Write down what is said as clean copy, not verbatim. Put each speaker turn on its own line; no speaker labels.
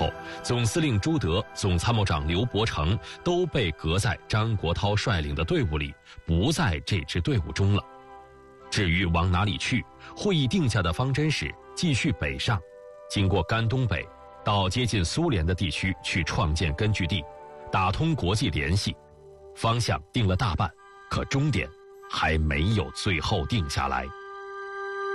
后，总司令朱德、总参谋长刘伯承都被革在张国焘率领的队伍里，不在这支队伍中了。至于往哪里去，会议定下的方针是继续北上，经过甘东北，到接近苏联的地区去创建根据地，打通国际联系。方向定了大半，可终点还没有最后定下来。